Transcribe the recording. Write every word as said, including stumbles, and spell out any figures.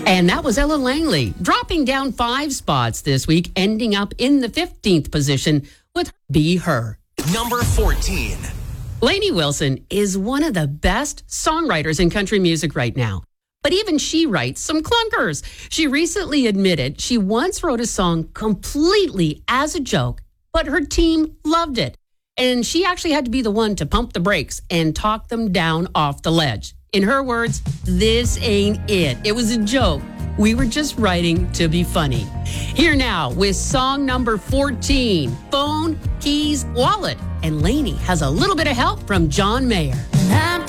And that was Ella Langley, dropping down five spots this week, ending up in the fifteenth position with Be Her. Number fourteen. Lainey Wilson is one of the best songwriters in country music right now. But even she writes some clunkers. She recently admitted she once wrote a song completely as a joke, but her team loved it. And she actually had to be the one to pump the brakes and talk them down off the ledge. In her words, this ain't it. It was a joke. We were just writing to be funny. Here now with song number fourteen, Phone, Keys, Wallet. And Lainey has a little bit of help from John Mayer.